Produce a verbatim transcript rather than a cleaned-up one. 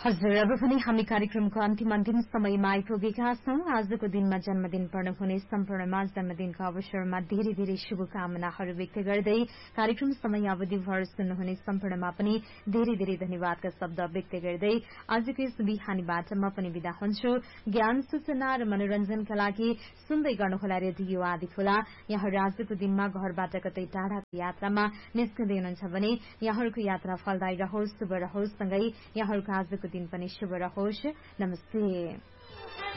हजुर, अब पनि हामी कार्यक्रमको अन्तिम अन्तिम समयमा आइपुगेका छौं। आजको दिनमा जन्मदिन पर्न हुने सम्पूर्णमा जन्मदिनको अवसरमा धेरै धेरै शुभकामनाहरू व्यक्त गर्दै कार्यक्रम समय अवधिभर सुन्नुहुने सम्पूर्णमा पनि धेरै धेरै धन्यवादका शब्द व्यक्त गर्दै आजको यस बिहानीबाट म पनि विदा हुन्छु। ज्ञान सूचना र मनोरञ्जनका लागि सुन्दै गर्नुहोला रेडियो आदि खोला। यहाँहरू आजको दिनमा घरबाट कतै टाढाको यात्रामा निस्कँदै हुनुहुन्छ भने यहाँहरूको यात्रा फलदायी रहोस्, शुभ रहोस्, सँगै यहाँहरूको आजको दिन पनि शुभ रहोस्। नमस्ते।